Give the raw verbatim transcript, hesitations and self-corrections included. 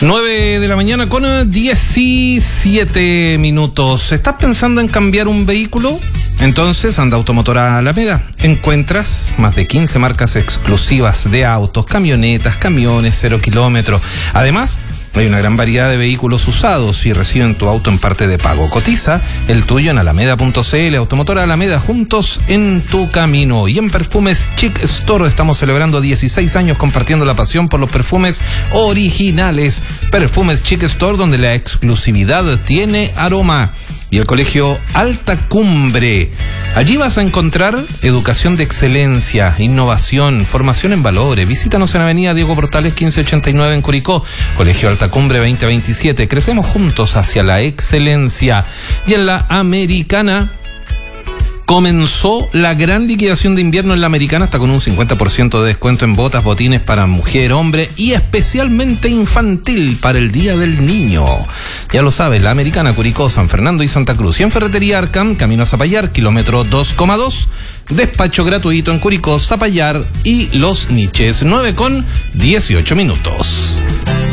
nueve de la mañana con diecisiete minutos. ¿Estás pensando en cambiar un vehículo? Entonces anda Automotora Alameda. Encuentras más de quince marcas exclusivas de autos, camionetas, camiones, cero kilómetros. Además, hay una gran variedad de vehículos usados y reciben tu auto en parte de pago. Cotiza el tuyo en alameda punto cl. Automotora Alameda, juntos en tu camino. Y en Perfumes Chic Store estamos celebrando dieciséis años compartiendo la pasión por los perfumes originales. Perfumes Chic Store, donde la exclusividad tiene aroma. Y el Colegio Alta Cumbre. Allí vas a encontrar educación de excelencia, innovación, formación en valores. Visítanos en Avenida Diego Portales quince ochenta y nueve en Curicó. Colegio Alta Cumbre veinte veintisiete. Crecemos juntos hacia la excelencia. Y en la Americana comenzó la gran liquidación de invierno en la Americana, hasta con un cincuenta por ciento de descuento en botas, botines para mujer, hombre y especialmente infantil para el Día del Niño. Ya lo sabes, la Americana, Curicó, San Fernando y Santa Cruz. Y en Ferretería Arcam, camino a Zapallar, kilómetro dos coma dos. Despacho gratuito en Curicó, Zapallar y Los Niches. nueve con dieciocho minutos.